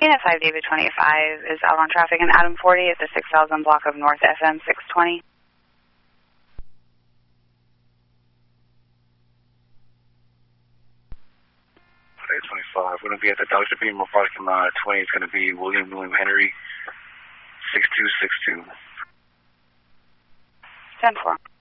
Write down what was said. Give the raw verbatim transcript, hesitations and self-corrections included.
Unit five, David twenty-five is out on traffic in Adam forty at the six thousand block of North F M six twenty. twenty-five. We're going to be at the Doctor Beamer parking lot. twenty is going to be William William Henry, six two six two. ten four.